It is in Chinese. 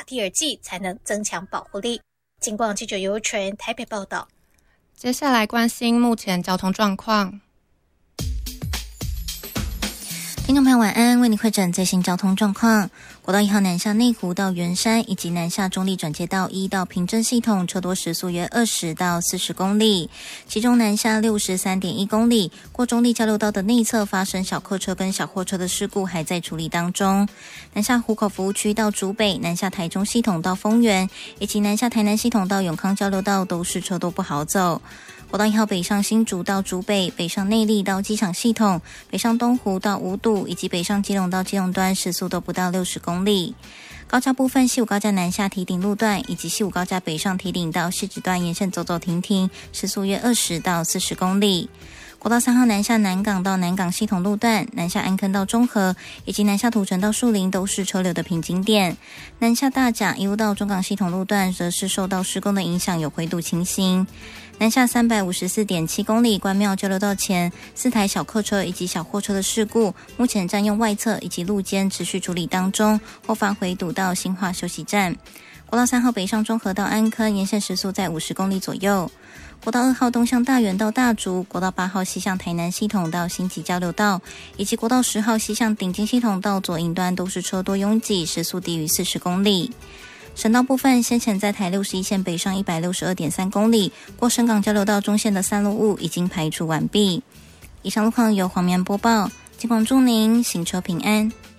第二剂才能增强保护力。警广记者尤纯台北报道。 接下来关心目前交通状况。 听众朋友晚安，为你汇整最新交通状况。国道1号南下内湖到圆山以及南下中立转接道1到平镇系统车多时速约20到40公里，其中南下63.1公里过中立交流道的内侧发生小客车跟小货车的事故还在处理当中。南下湖口服务区到竹北，南下台中系统到丰原以及南下台南系统到永康交流道都是车多不好走。国道1号北上新竹到竹北，北上内壢到机场系统，北上东湖到五堵以及北上基隆到基隆端时速都不到60公里。高架部分，西武高架南下堤顶路段以及西武高架北上堤顶到汐止段沿线走走停停，时速约20到40公里。国道3号南下南港到南港系统路段，南下安坑到中和以及南下土城到树林都是车流的瓶颈点。南下大甲一路到中港系统路段则是受到施工的影响有回堵情形。南下354.7公里关庙交流道前4台小客车以及小货车的事故，目前占用外侧以及路肩持续处理当中，后方回堵到新化休息站。国道3号北上中和到安坑沿线时速在50公里左右。国道2号东向大园到大竹，国道8号西向台南系统到新集交流道，以及国道10号西向顶金系统到左营端都是车多拥挤，时速低于40公里。省道部分，先前在台61线北上 162.3 公里，过深港交流道中线的散路雾已经排除完毕。以上路况由黄棉播报，警广祝您行车平安。